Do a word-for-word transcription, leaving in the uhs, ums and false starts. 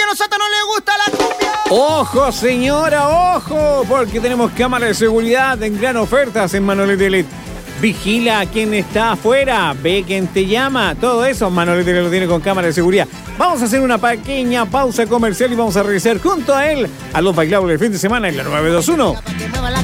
Soto no le gusta la cumbia. Ojo, señora, ojo, porque tenemos cámara de seguridad en gran ofertas en Manolete Elite. Vigila a quien está afuera, ve quién te llama, todo eso Manolete lo tiene con cámara de seguridad. Vamos a hacer una pequeña pausa comercial y vamos a regresar junto a él a los bailables del fin de semana en la nueve dos uno.